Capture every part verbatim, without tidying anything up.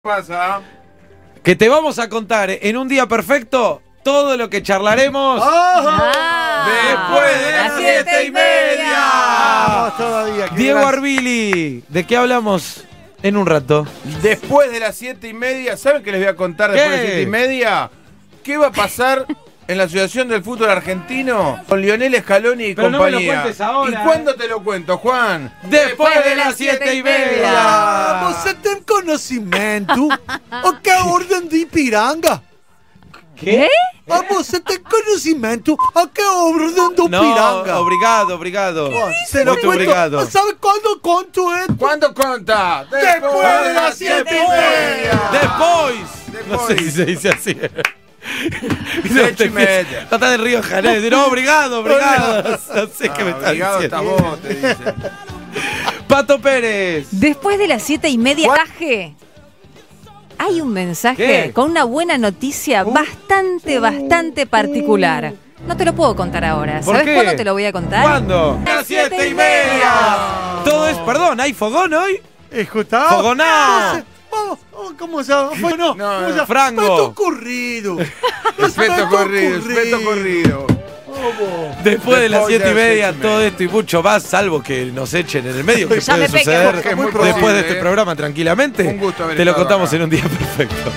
Pasa que te vamos a contar en un día perfecto todo lo que charlaremos Ah, después de las siete y media. Vamos todavía. Diego gracias. Arbili, ¿de qué hablamos en un rato? después de las siete y media. ¿Saben qué les voy a contar después ¿Qué? de las siete y media? ¿Qué va a pasar en la Asociación del Fútbol Argentino con Lionel Scaloni y Pero no me compañía? lo cuentes ahora, ¿Y cuándo te lo cuento, Juan? Después de las siete y media. Você tem conhecimento o que é ordem de Ipiranga? ¿Qué? Ah, você tem conhecimento o que é ordem do No, Ipiranga? obrigado, obrigado. Oh, se lo Muito cuento. obrigado. ¿Sabe cuándo conto esto? ¿Cuándo conta? Después de las siete y media. Después. No sé si se dice así. Siete y media. No está de Río de Janeiro. No, obrigado, obrigado. No sé qué me Ah, está obligado diciendo. estás vos, te dicen. Pato Pérez. Después de las siete y media, ¿Cuál? Taje, hay un mensaje ¿Qué? con una buena noticia bastante, bastante particular. No te lo puedo contar ahora. ¿Por ¿Sabes qué? cuándo te lo voy a contar? ¿Cuándo? A las siete y media. Todo es, perdón, ¿hay fogón hoy? Escutado? Fogonao. Vamos, vamos, ¿cómo se llama? Fue- No, No, ¿cómo se llama? Frango. Espeto corrido. Respeto corrido, respeto corrido. Después de las Después siete y de las media, siete y todo media. esto y mucho más, salvo que nos echen en el medio, que Ya puede me pegué, suceder Jorge, es muy después posible, de este ¿eh? programa tranquilamente. Un gusto haber Te lo estado contamos acá. en un día perfecto.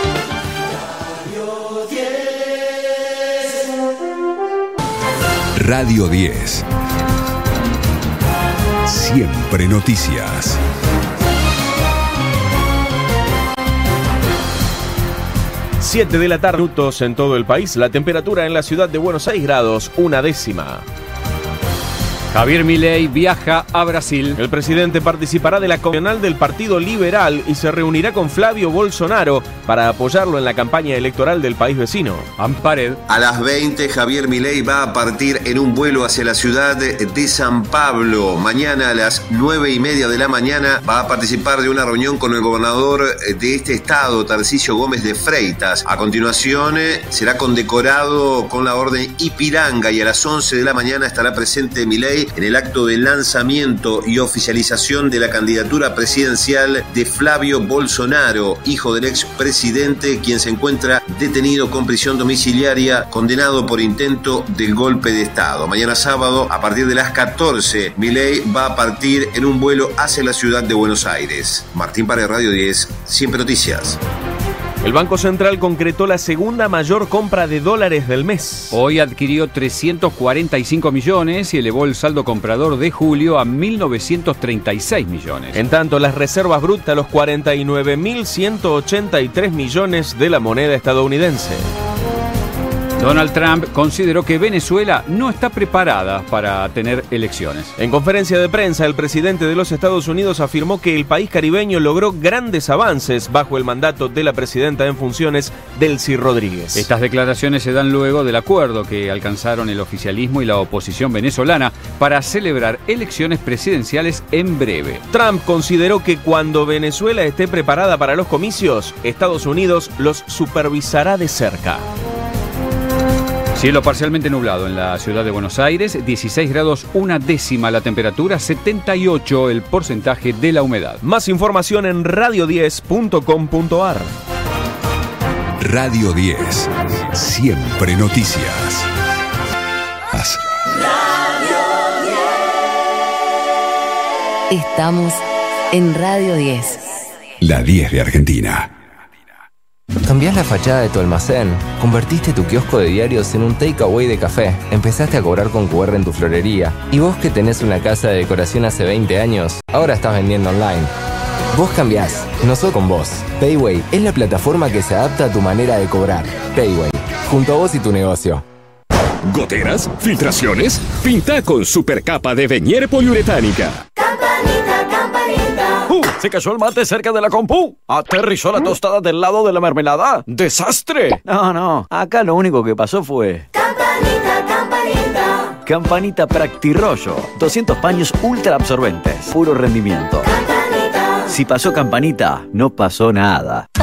Radio diez. Siempre noticias. siete de la tarde, minutos en todo el país. La temperatura en la ciudad de Buenos Aires, grados, una décima. Javier Milei viaja a Brasil. El presidente participará de la convencional del Partido Liberal y se reunirá con Flavio Bolsonaro para apoyarlo en la campaña electoral del país vecino. Ampared. A las veinte, Javier Milei va a partir en un vuelo hacia la ciudad de San Pablo. Mañana a las nueve y media de la mañana va a participar de una reunión con el gobernador de este estado, Tarcisio Gómez de Freitas. A continuación eh, será condecorado con la orden Ipiranga y a las once de la mañana estará presente Milei en el acto de lanzamiento y oficialización de la candidatura presidencial de Flavio Bolsonaro, hijo del expresidente, quien se encuentra detenido con prisión domiciliaria, condenado por intento de golpe de Estado. Mañana sábado, a partir de las catorce, Milei va a partir en un vuelo hacia la ciudad de Buenos Aires. Martín Pared, Radio diez, Siempre Noticias. El Banco Central concretó la segunda mayor compra de dólares del mes. Hoy adquirió trescientos cuarenta y cinco millones y elevó el saldo comprador de julio a mil novecientos treinta y seis millones. En tanto, las reservas brutas, los cuarenta y nueve mil ciento ochenta y tres millones de la moneda estadounidense. Donald Trump consideró que Venezuela no está preparada para tener elecciones. En conferencia de prensa, el presidente de los Estados Unidos afirmó que el país caribeño logró grandes avances bajo el mandato de la presidenta en funciones, Delcy Rodríguez. Estas declaraciones se dan luego del acuerdo que alcanzaron el oficialismo y la oposición venezolana para celebrar elecciones presidenciales en breve. Trump consideró que cuando Venezuela esté preparada para los comicios, Estados Unidos los supervisará de cerca. Cielo parcialmente nublado en la ciudad de Buenos Aires, dieciséis grados una décima la temperatura, setenta y ocho el porcentaje de la humedad. Más información en radio diez punto com punto ar. Radio diez. Siempre noticias. Estamos en Radio diez. La diez de Argentina. ¿Cambiás la fachada de tu almacén? ¿Convertiste tu kiosco de diarios en un takeaway de café? ¿Empezaste a cobrar con cu erre en tu florería? ¿Y vos que tenés una casa de decoración hace veinte años? Ahora estás vendiendo online. Vos cambiás, nosotros con vos. Payway es la plataforma que se adapta a tu manera de cobrar. Payway, junto a vos y tu negocio. ¿Goteras? ¿Filtraciones? Pinta con supercapa de Venier poliuretánica. Campanita, campanita. Uh, se cayó el mate cerca de la compu. Aterrizó la tostada del lado de la mermelada. ¡Desastre! No, no. Acá lo único que pasó fue... Campanita, campanita. Campanita Practirollo. doscientos paños ultra absorbentes. Puro rendimiento. Campanita. Si pasó Campanita, no pasó nada.